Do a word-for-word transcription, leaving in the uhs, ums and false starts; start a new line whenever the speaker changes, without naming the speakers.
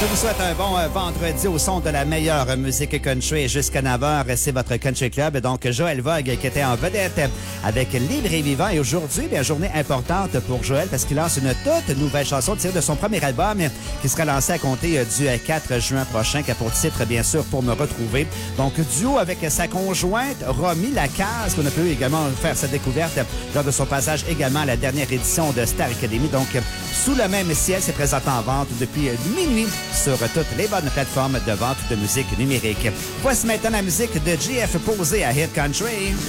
Je vous souhaite un bon euh, vendredi au son de la meilleure musique country jusqu'à neuf heures. C'est votre Country Club. Donc, Joël Vogue qui était en vedette avec Libre et Vivant. Et aujourd'hui, bien, journée importante pour Joël parce qu'il lance une toute nouvelle chanson tirée de son premier album qui sera lancé à compter du quatre juin prochain, qui a pour titre, bien sûr, Pour me retrouver. Donc, duo avec sa conjointe, Romy Lacasse, qu'on a pu également faire sa découverte lors de son passage également à la dernière édition de Star Academy. Donc, Sous le même ciel, c'est présenté en vente depuis minuit sur toutes les bonnes plateformes de vente de musique numérique. Voici maintenant la musique de J F Posé à Hit Country.